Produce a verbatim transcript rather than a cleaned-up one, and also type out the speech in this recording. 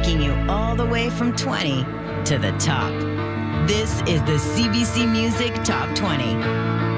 taking you all the way from twenty to the top. This is the C B C Music Top twenty.